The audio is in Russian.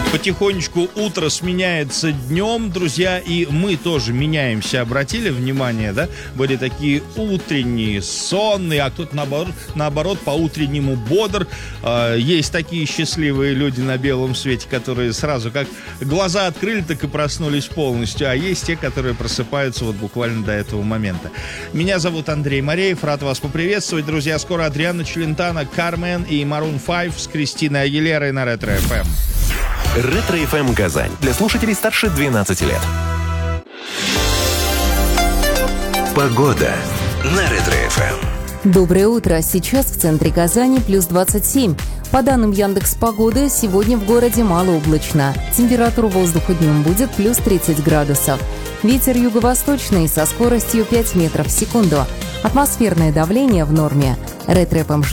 Потихонечку утро сменяется днем, друзья, и мы тоже меняемся. Обратили внимание, да? Были такие утренние, сонные, а кто-то наоборот по-утреннему бодр. Есть такие счастливые люди на белом свете, которые сразу как глаза открыли, так и проснулись полностью. А есть те, которые просыпаются вот буквально до этого момента. Меня зовут Андрей Мореев, рад вас поприветствовать, друзья. Скоро Адриана Челентано, Кармен и Maroon 5 с Кристиной Агилерой на Ретро FM. Ретро FM Казань. Для слушателей старше 12 лет. Погода на Ретро FM. Доброе утро. Сейчас в центре Казани плюс 27. По данным Яндекс.Погоды, сегодня в городе малооблачно. Температура воздуха днем будет плюс 30 градусов. Ветер юго-восточный со скоростью 5 метров в секунду. Атмосферное давление в норме. Ретро FM